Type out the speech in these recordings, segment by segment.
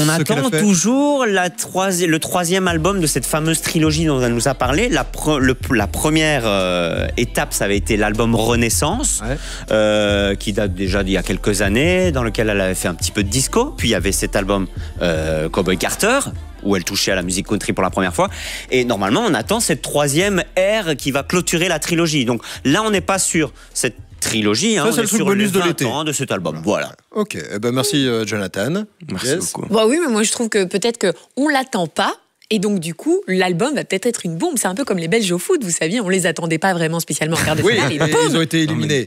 On attend toujours le 3e album de cette fameuse trilogie dont elle nous a parlé. La première étape, ça avait été l'album Renaissance, qui date déjà d'il y a quelques années, dans lequel elle avait fait un petit peu de disco. Puis il y avait cet album Cowboy Carter, où elle touchait à la musique country pour la première fois. Et normalement, on attend cette 3e ère qui va clôturer la trilogie. Donc là, on n'est pas sur cette trilogie, ça, c'est le truc bonus de l'été de cet album. Voilà. Ok, merci Jonathan. Merci beaucoup. Bah oui, mais moi je trouve que peut-être qu'on l'attend pas. Et donc, du coup, l'album va peut-être être une bombe. C'est un peu comme les Belges au foot, vous saviez, on les attendait pas vraiment spécialement en quart de finale. Oui, ils ont été éliminés.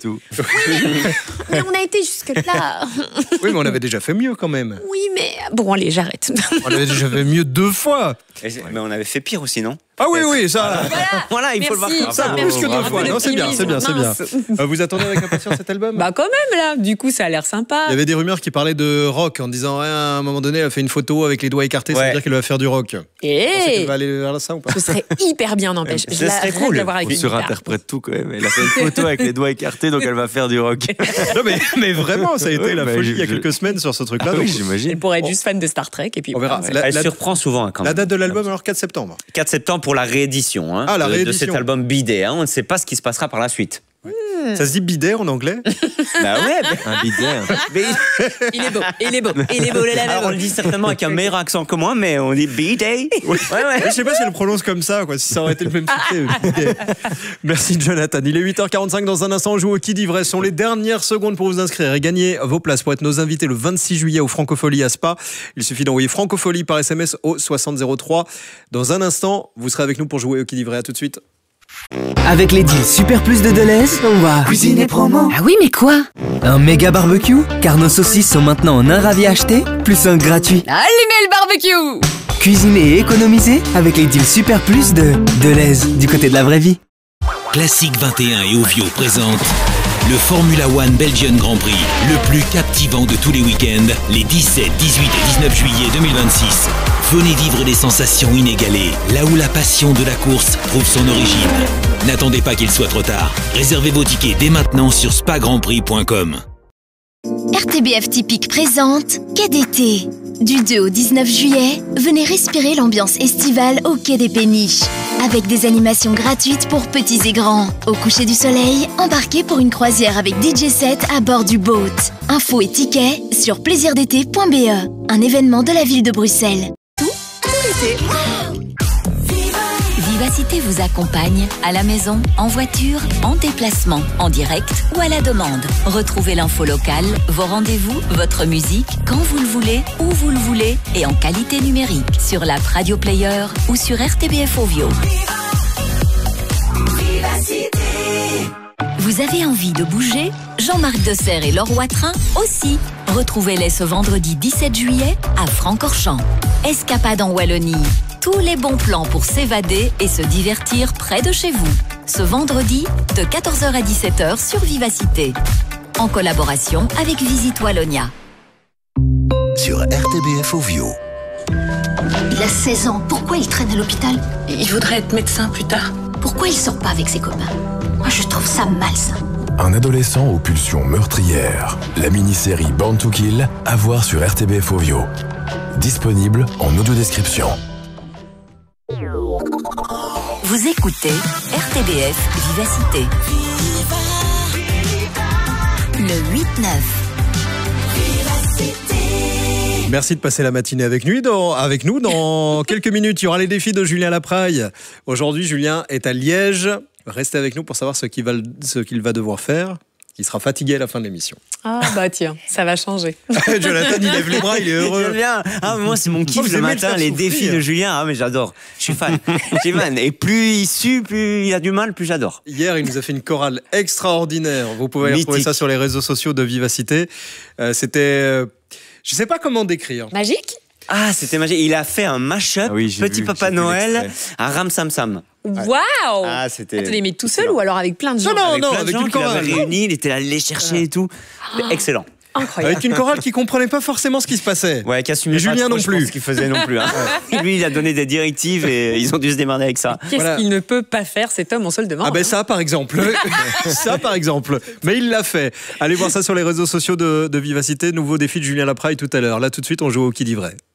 Mais on a été jusque-là. Oui, mais on avait déjà fait mieux quand même. Oui, mais bon, allez, j'arrête. On avait déjà fait mieux 2 fois. Mais on avait fait pire aussi, non? Ah oui, ça. Voilà, il faut le voir comme ça. Plus que 2 fois. Non, c'est bien. Vous attendez avec impatience cet album? Bah quand même là. Du coup, ça a l'air sympa. Il y avait des rumeurs qui parlaient de rock en disant à un moment donné, elle a fait une photo avec les doigts écartés, ça veut dire qu'elle va faire du rock. Elle va aller vers ça ou pas? Ce serait hyper bien, n'empêche. Ce serait cool. Elle surinterprète tout quand même. Elle a fait une photo avec les doigts écartés, donc elle va faire du rock. Non mais vraiment, ça a été la folie il y a quelques semaines sur ce truc-là. Oui, j'imagine. Elle pourrait être juste fan de Star Trek et puis on verra. Elle surprend souvent quand même. La date de l'album alors 4 septembre. 4 septembre pour la réédition de cet album Bidet. On ne sait pas ce qui se passera par la suite. Ça se dit bidet en anglais? Bah ouais, un bidet. Il est beau. Alors on le dit certainement avec un meilleur accent que moi, mais on dit bidet. Ouais. Je sais pas si elle le prononce comme ça, quoi, si ça aurait été le même succès. Merci Jonathan. Il est 8h45, dans un instant on joue au Qui dit vrai. Ce sont les dernières secondes pour vous inscrire et gagner vos places pour être nos invités le 26 juillet au Francophonie à Spa. Il suffit d'envoyer Francophonie par SMS au 6003. Dans un instant, vous serez avec nous pour jouer au Qui dit vrai. À tout de suite. Avec les deals Super Plus de Deleuze, on va cuisiner promo. Ah oui, mais quoi? Un méga barbecue, car nos saucisses sont maintenant en un ravi acheté, plus un gratuit. Allumez le barbecue! Cuisiner et économiser avec les deals Super Plus de Deleuze, du côté de la vraie vie. Classique 21 et Ovio présentent le Formula One Belgian Grand Prix, le plus captivant de tous les week-ends, les 17, 18 et 19 juillet 2026. Venez vivre des sensations inégalées, là où la passion de la course trouve son origine. N'attendez pas qu'il soit trop tard. Réservez vos tickets dès maintenant sur spagrandprix.com. RTBF Typique présente Quai d'été. Du 2 au 19 juillet, venez respirer l'ambiance estivale au Quai des Péniches. Avec des animations gratuites pour petits et grands. Au coucher du soleil, embarquez pour une croisière avec DJ set à bord du boat. Infos et tickets sur plaisirdété.be. Un événement de la ville de Bruxelles. Tout l'été. Vivacité vous accompagne à la maison, en voiture, en déplacement, en direct ou à la demande. Retrouvez l'info locale, vos rendez-vous, votre musique, quand vous le voulez, où vous le voulez et en qualité numérique sur l'app Radio Player ou sur RTBF Ovio. Vous avez envie de bouger? Jean-Marc Desserre et Laure Watrin aussi. Retrouvez-les ce vendredi 17 juillet à Francorchamps. Escapade en Wallonie. Tous les bons plans pour s'évader et se divertir près de chez vous. Ce vendredi, de 14h à 17h sur Vivacité. En collaboration avec Visite Wallonia. Sur RTBF Ovio. Il a 16 ans, pourquoi il traîne à l'hôpital? Il voudrait être médecin plus tard. Pourquoi il sort pas avec ses copains? Moi je trouve ça malsain. Un adolescent aux pulsions meurtrières. La mini-série Born to Kill, à voir sur RTBF Ovio. Disponible en audio-description. Vous écoutez RTBF Vivacité. Le 8-9. Merci de passer la matinée avec nous. Dans quelques minutes, il y aura les défis de Julien Lapraille. Aujourd'hui, Julien est à Liège. Restez avec nous pour savoir ce qu'il va devoir faire. Il sera fatigué à la fin de l'émission. Ah bah tiens, ça va changer. Jonathan, il lève les bras, il est heureux. J'aime bien. Moi, c'est mon kiff le matin, les défis de Julien. Ah mais j'adore. Je suis fan. Et plus il sue, plus il a du mal, plus j'adore. Hier, il nous a fait une chorale extraordinaire. Vous pouvez retrouver ça sur les réseaux sociaux de Vivacité. C'était... je sais pas comment décrire. Magique? Ah, c'était magique. Il a fait un mash-up Petit Papa Noël à Ram Sam Sam. Waouh! Ah, c'était... Attendez, mais tout seul ou alors avec plein de gens? Non, avec une chorale. Il avait réuni, il était allé les chercher et tout. C'était excellent. Incroyable. Avec une chorale qui comprenait pas forcément ce qui se passait. Ouais, qui assumait et Julien pas trop, non plus. Ce qu'il faisait non plus. Lui, il a donné des directives et ils ont dû se démerder avec ça. Qu'est-ce qu'il ne peut pas faire, cet homme, on se le demande. Ah ben ça, par exemple. Mais il l'a fait. Allez voir ça sur les réseaux sociaux de Vivacité. Nouveau défi de Julien Lapraille tout à l'heure. Là, tout de suite, on joue au Qui dit vrai.